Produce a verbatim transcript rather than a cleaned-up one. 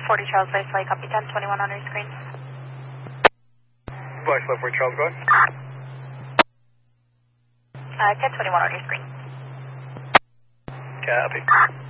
forty Charles Vice Flight, copy ten twenty-one on your screen. Vice Flight forty Charles, go ahead. Uh, ten twenty-one on your screen. Copy.